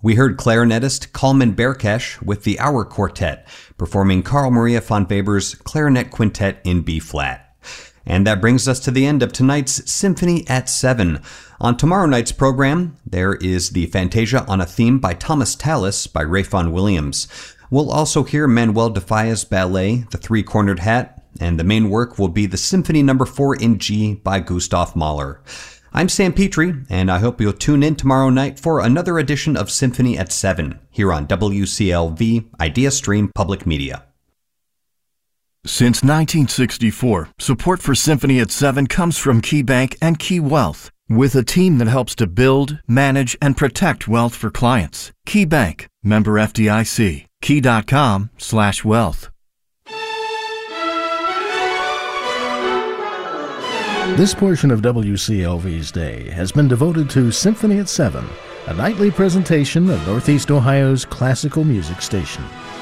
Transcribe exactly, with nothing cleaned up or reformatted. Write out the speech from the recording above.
We heard clarinetist Kalman Berkesh with the Hour Quartet, performing Carl Maria von Weber's Clarinet Quintet in B-flat. And that brings us to the end of tonight's Symphony at seven. On tomorrow night's program, there is the Fantasia on a Theme by Thomas Tallis by Ray Vaughan Williams. We'll also hear Manuel de Falla's ballet, The Three-Cornered Hat, and the main work will be the Symphony Number four in G by Gustav Mahler. I'm Sam Petrie, and I hope you'll tune in tomorrow night for another edition of Symphony at seven, here on W C L V Idea Stream Public Media. Since nineteen sixty-four, support for Symphony at seven comes from KeyBank and Key Wealth, with a team that helps to build, manage, and protect wealth for clients. KeyBank, member F D I C, key.com slash wealth. This portion of W C L V's day has been devoted to Symphony at seven, a nightly presentation of Northeast Ohio's classical music station.